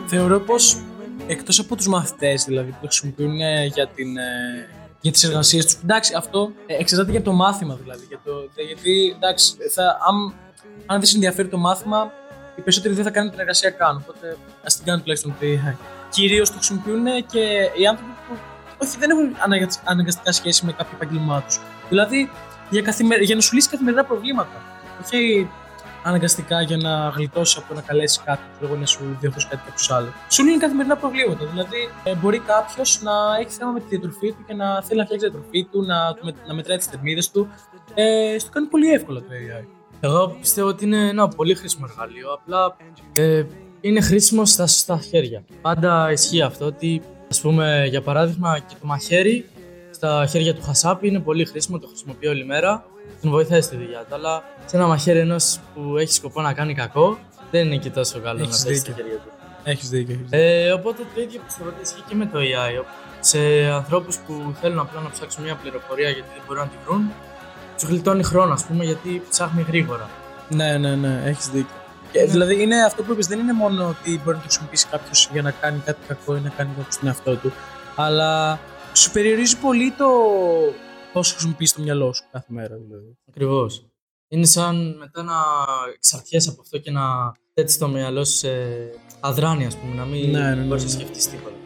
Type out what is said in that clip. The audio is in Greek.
Θεωρώ πως εκτός από τους μαθητές δηλαδή που το χρησιμοποιούν για τις εργασίες τους, εντάξει, αυτό εξαρτάται για το μάθημα δηλαδή. Γιατί εντάξει, αν δεν σε ενδιαφέρει το μάθημα, οι περισσότεροι δεν θα κάνουν την εργασία καν. Οπότε ας την κάνουν τουλάχιστον το AI. Κυρίως το χρησιμοποιούν και οι άνθρωποι που όχι, δεν έχουν αναγκαστικά σχέση με κάποιο επάγγελμά τους. Δηλαδή για να σου λύσει καθημερινά προβλήματα. Όχι αναγκαστικά για να γλιτώσει από το να καλέσει κάποιον να σου διορθώσει κάτι κάποιο άλλο. Σου λύνει καθημερινά προβλήματα. Δηλαδή, μπορεί κάποιο να έχει θέμα με τη διατροφή του και να θέλει να φτιάξει τη διατροφή του, να μετράει τις θερμίδες του. Στο κάνει πολύ εύκολα το AI. Εγώ πιστεύω ότι είναι ένα πολύ χρήσιμο εργαλείο. Απλά είναι χρήσιμο στα σωστά χέρια. Πάντα ισχύει αυτό ότι, ας πούμε, για παράδειγμα, και το μαχαίρι στα χέρια του Χασάπη είναι πολύ χρήσιμο, το χρησιμοποιεί όλη μέρα. Τον βοηθάει στη δουλειά του, αλλά σε ένα μαχαίρι ενός που έχει σκοπό να κάνει κακό, δεν είναι και τόσο καλό να το έχει στα χέρια του. Έχεις δίκιο. Οπότε το ίδιο πιστεύω ότι ισχύει και με το AI. Σε ανθρώπους που θέλουν απλά να ψάξουν μια πληροφορία γιατί δεν μπορούν να τη βρουν, τους γλιτώνει χρόνο, ας πούμε, γιατί ψάχνει γρήγορα. Ναι, έχεις δίκιο. Δηλαδή, είναι αυτό που είπες, δεν είναι μόνο ότι μπορεί να το χρησιμοποιήσει κάποιος για να κάνει κάτι κακό ή να κάνει κακό στον εαυτό του, αλλά σου περιορίζει πολύ το πώς χρησιμοποιείς το μυαλό σου κάθε μέρα. Δηλαδή. Ακριβώς. Είναι σαν μετά να εξαρτιέσαι από αυτό και να θέτεις το μυαλό σου σε αδράνεια, ας πούμε, να μην μπορείς να σκεφτείς τίποτα.